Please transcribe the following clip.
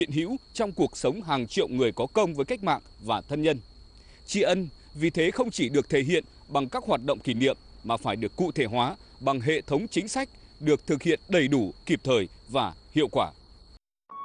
hiện hữu trong cuộc sống hàng triệu người có công với cách mạng và thân nhân. Tri ân vì thế không chỉ được thể hiện bằng các hoạt động kỷ niệm mà phải được cụ thể hóa bằng hệ thống chính sách được thực hiện đầy đủ, kịp thời và hiệu quả.